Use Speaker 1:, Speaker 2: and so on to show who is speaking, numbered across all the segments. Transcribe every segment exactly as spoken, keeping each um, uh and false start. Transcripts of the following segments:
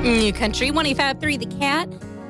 Speaker 1: New Country, one eight five three The Cat.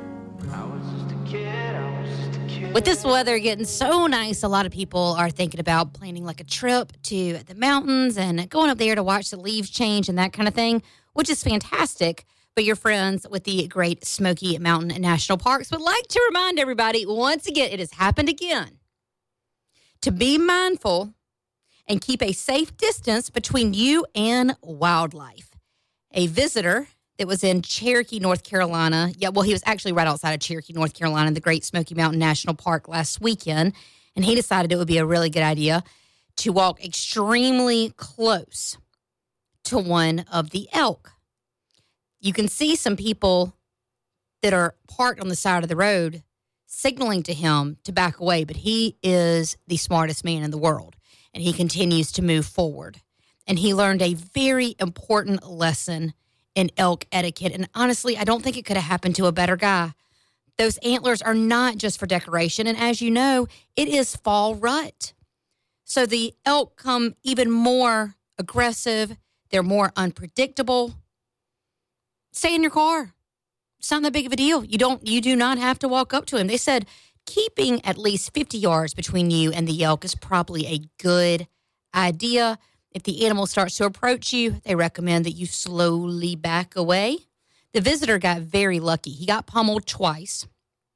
Speaker 1: With this weather getting so nice, a lot of people are thinking about planning like a trip to the mountains and going up there to watch the leaves change and that kind of thing, which is fantastic. But your friends with the Great Smoky Mountain National Parks would like to remind everybody, once again, it has happened again, to be mindful and keep a safe distance between you and wildlife. A visitor that was in Cherokee, North Carolina. Yeah, well, he was actually right outside of Cherokee, North Carolina, in the Great Smoky Mountain National Park last weekend. And he decided it would be a really good idea to walk extremely close to one of the elk. You can see some people that are parked on the side of the road signaling to him to back away, but he is the smartest man in the world, and he continues to move forward. And he learned a very important lesson in elk etiquette. And honestly, I don't think it could have happened to a better guy. Those antlers are not just for decoration. And as you know, it is fall rut. So the elk come even more aggressive. They're more unpredictable. Stay in your car. It's not that big of a deal. You don't, you do not have to walk up to him. They said keeping at least fifty yards between you and the elk is probably a good idea. If the animal starts to approach you, they recommend that you slowly back away. The visitor got very lucky. He got pummeled twice.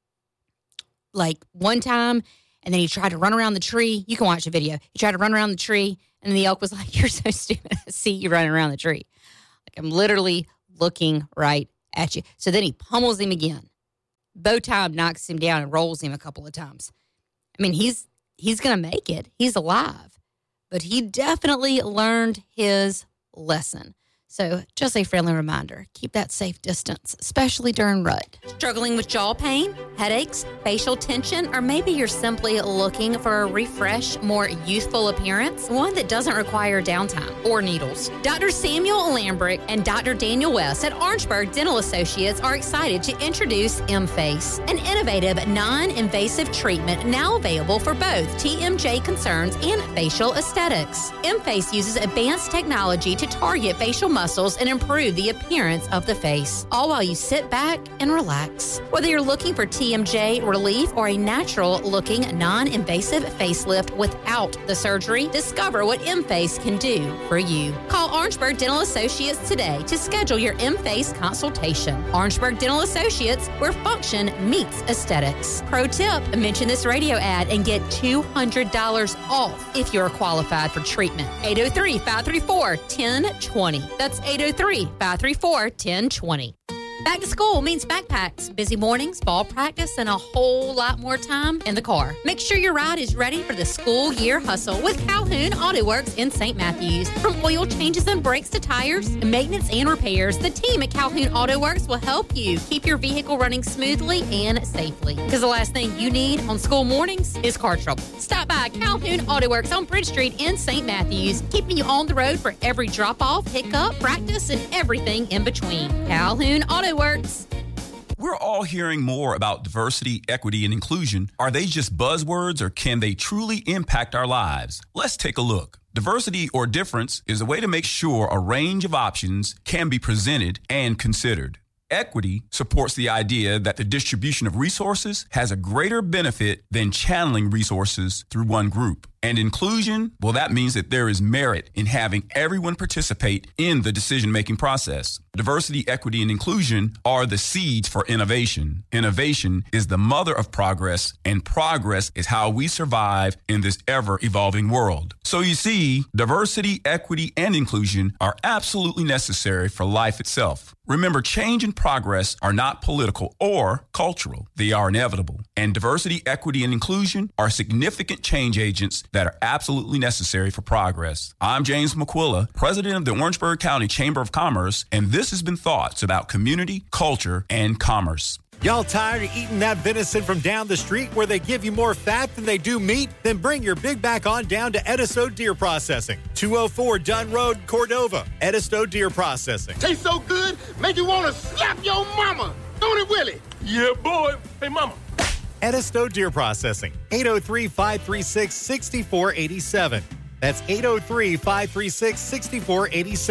Speaker 1: Like one time, and then he tried to run around the tree. You can watch the video. He tried to run around the tree, and the elk was like, "You're so stupid. I see you running around the tree." Like, I'm literally looking right at you. So then he pummels him again. Bow time knocks him down and rolls him a couple of times. I mean, he's he's going to make it. He's alive. But he definitely learned his lesson. So just a friendly reminder, keep that safe distance, especially during rut. Struggling with jaw pain, headaches, facial tension, or maybe you're simply looking for a refresh, more youthful appearance, one that doesn't require downtime or needles. Doctor Samuel Lambrick and Doctor Daniel West at Orangeburg Dental Associates are excited to introduce M-Face, an innovative, non-invasive treatment now available for both T M J concerns and facial aesthetics. M-Face uses advanced technology to target facial muscles muscles and improve the appearance of the face, all while you sit back and relax. Whether you're looking for T M J relief or a natural-looking, non-invasive facelift without the surgery, discover what M-Face can do for you. Call Orangeburg Dental Associates today to schedule your M-Face consultation. Orangeburg Dental Associates, where function meets aesthetics. Pro tip, mention this radio ad and get two hundred dollars off if you're qualified for treatment. eight oh three, five three four, one oh two oh. That's eight oh three, five three four, one oh two oh. Back to school means backpacks, busy mornings, ball practice, and a whole lot more time in the car. Make sure your ride is ready for the school year hustle with Calhoun Auto Works in Saint Matthews. From oil changes and brakes to tires, maintenance and repairs, the team at Calhoun Auto Works will help you keep your vehicle running smoothly and safely. Because the last thing you need on school mornings is car trouble. Stop by Calhoun Auto Works on Bridge Street in Saint Matthews, keeping you on the road for every drop-off, pickup, practice, and everything in between. Calhoun Auto Works.
Speaker 2: We're all hearing more about diversity, equity, and inclusion. Are they just buzzwords, or can they truly impact our lives? Let's take a look. Diversity or difference is a way to make sure a range of options can be presented and considered. Equity supports the idea that the distribution of resources has a greater benefit than channeling resources through one group. And inclusion, well, that means that there is merit in having everyone participate in the decision-making process. Diversity, equity, and inclusion are the seeds for innovation. Innovation is the mother of progress, and progress is how we survive in this ever-evolving world. So you see, diversity, equity, and inclusion are absolutely necessary for life itself. Remember, change and progress are not political or cultural. They are inevitable. And diversity, equity, and inclusion are significant change agents that are absolutely necessary for progress. I'm James McQuilla, president of the Orangeburg County Chamber of Commerce, and this has been Thoughts about Community, Culture, and Commerce.
Speaker 3: Y'all tired of eating that venison from down the street where they give you more fat than they do meat? Then bring your big back on down to Edisto Deer Processing, two oh four Dunn Road, Cordova. Edisto Deer Processing.
Speaker 4: Tastes so good, make you want to slap your mama. Don't it, Willie?
Speaker 5: Yeah, boy. Hey, mama.
Speaker 3: Edisto Deer Processing, eight oh three, five three six, six four eight seven. That's eight oh three, five three six, six four eight seven.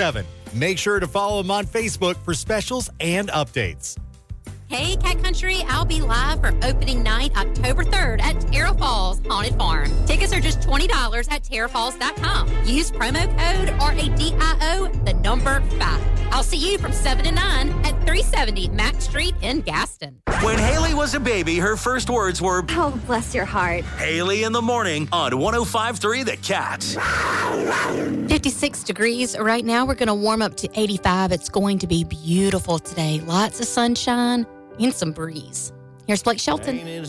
Speaker 3: Make sure to follow them on Facebook for specials and updates.
Speaker 1: Hey, Cat Country, I'll be live for opening night October third at Terra Falls Haunted Farm. Tickets are just twenty dollars at terra falls dot com. Use promo code R A D I O, the number five. I'll see you from seven to nine at three seventy Mack Street in Gaston.
Speaker 6: When Haley was a baby, her first words were,
Speaker 7: "Oh, bless your heart."
Speaker 6: Haley in the morning on one oh five point three The Cat.
Speaker 1: fifty-six degrees right now. We're going to warm up to eighty-five. It's going to be beautiful today. Lots of sunshine and some breeze. Here's Blake Shelton.